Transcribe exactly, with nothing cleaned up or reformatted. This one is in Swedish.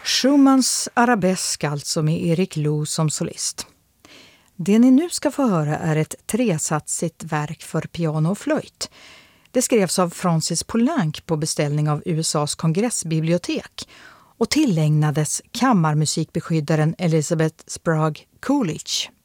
Schumanns arabesk alltså med Erik Loh som solist. Det ni nu ska få höra är ett tresatsigt verk för piano och flöjt. Det skrevs av Francis Poulenc på beställning av U S A:s kongressbibliotek och tillägnades kammarmusikbeskyddaren Elizabeth Sprague Coolidge.